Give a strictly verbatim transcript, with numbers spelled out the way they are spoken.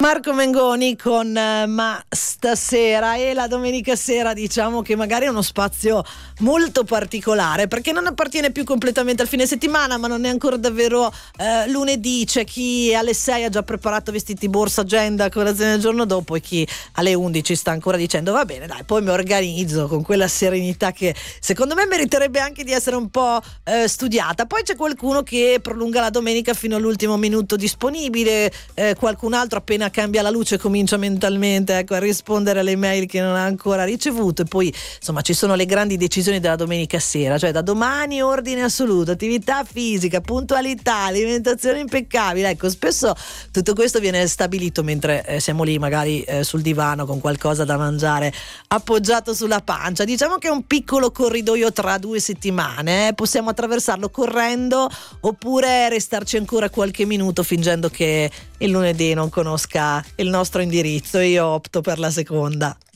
Marco Mengoni con eh, Ma stasera. E la domenica sera diciamo che magari è uno spazio molto particolare perché non appartiene più completamente al fine settimana, ma non è ancora davvero eh, lunedì. C'è chi alle sei ha già preparato vestiti, borsa, agenda, colazione del giorno dopo, e chi alle undici sta ancora dicendo va bene dai, poi mi organizzo, con quella serenità che secondo me meriterebbe anche di essere un po' eh, studiata. Poi c'è qualcuno che prolunga la domenica fino all'ultimo minuto disponibile, eh, qualcun altro appena cambia la luce comincia mentalmente ecco, a rispondere alle mail che non ha ancora ricevuto. E poi insomma ci sono le grandi decisioni della domenica sera, cioè da domani ordine assoluto, attività fisica, puntualità, alimentazione impeccabile. Ecco, spesso tutto questo viene stabilito mentre eh, siamo lì magari eh, sul divano con qualcosa da mangiare appoggiato sulla pancia. Diciamo che è un piccolo corridoio tra due settimane, eh? Possiamo attraversarlo correndo oppure restarci ancora qualche minuto fingendo che il lunedì non conosca il nostro indirizzo. Io opto per la seconda.